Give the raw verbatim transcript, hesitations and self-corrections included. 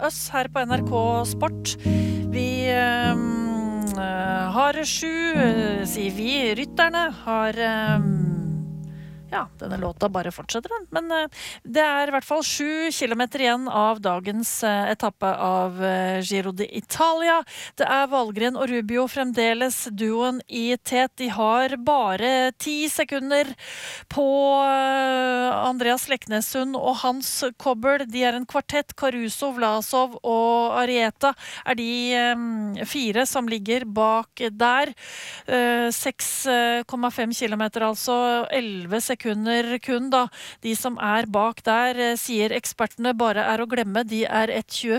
oss her på N R K Sport. Vi um, har sju, sier vi, rytterne har... Um, Ja, denne låta bare fortsetter den, men uh, det er i hvert fall sju kilometer igjen av dagens uh, etappe av uh, Giro d'Italia. Det er Valgren og Rubio fremdeles duoen i tet. De har bare ti sekunder på uh, Andreas Leknessund og Hans Kobbel. De er en kvartett. Caruso, Vlasov og Arieta er de um, fire som ligger bak der. Uh, seks komma fem kilometer, altså elleve sekunder kun da. De som er bak der, sier ekspertene, bare er å glemme. De er ett tjuefem